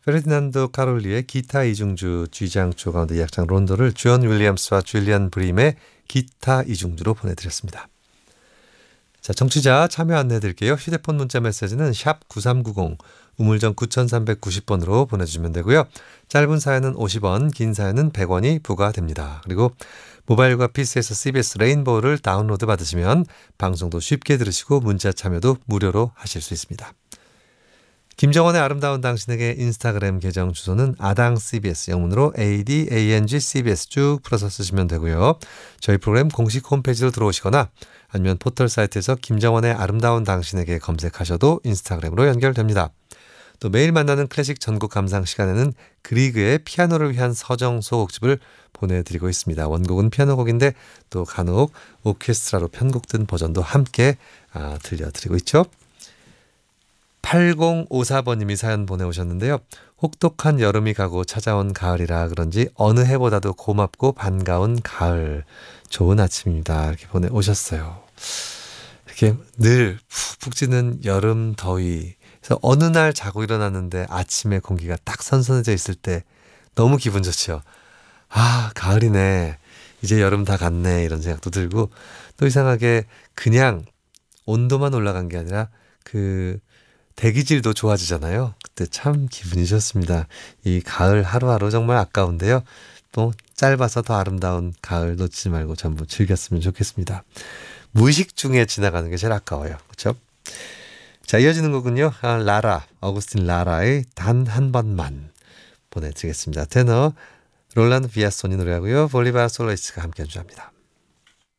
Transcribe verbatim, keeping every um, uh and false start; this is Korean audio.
페르디난도 카롤리의 기타 이중주 G장조 가운데 이 악장 론도를 존 윌리엄스와 줄리안 브림의 기타 이중주로 보내드렸습니다. 자, 청취자 참여 안내해드릴게요. 휴대폰 문자 메시지는 샵 구삼구공, 우물정 구삼구공 번으로 보내주시면 되고요. 짧은 사연은 오십 원, 긴 사연은 백 원이 부과됩니다. 그리고 모바일과 피시에서 씨비에스 레인보우를 다운로드 받으시면 방송도 쉽게 들으시고 문자 참여도 무료로 하실 수 있습니다. 김정원의 아름다운 당신에게 인스타그램 계정 주소는 아당 씨비에스, 영문으로 에이디에이엔지 씨비에스 쭉 풀어서 쓰시면 되고요. 저희 프로그램 공식 홈페이지로 들어오시거나 아니면 포털 사이트에서 김정원의 아름다운 당신에게 검색하셔도 인스타그램으로 연결됩니다. 또 매일 만나는 클래식 전곡 감상 시간에는 그리그의 피아노를 위한 서정 소곡집을 보내드리고 있습니다. 원곡은 피아노곡인데 또 간혹 오케스트라로 편곡된 버전도 함께 아, 들려드리고 있죠. 팔공오사 번님이 사연 보내오셨는데요. 혹독한 여름이 가고 찾아온 가을이라 그런지 어느 해보다도 고맙고 반가운 가을, 좋은 아침입니다. 이렇게 보내오셨어요. 이렇게 늘 푹푹 찌는 여름 더위, 그래서 어느 날 자고 일어났는데 아침에 공기가 딱 선선해져 있을 때 너무 기분 좋죠. 아, 가을이네. 이제 여름 다 갔네. 이런 생각도 들고, 또 이상하게 그냥 온도만 올라간 게 아니라 그 대기질도 좋아지잖아요. 그때 참 기분이 좋습니다. 이 가을 하루하루 정말 아까운데요. 또 짧아서 더 아름다운 가을 놓치지 말고 전부 즐겼으면 좋겠습니다. 무의식 중에 지나가는 게 제일 아까워요. 그렇죠? 자, 이어지는 곡은요. 아, 라라, 어구스틴 라라의 단 한 번만 보내드리겠습니다. 테너 롤란드 비아소니 노래하고요. 볼리바르 솔로이스가 함께 연주합니다.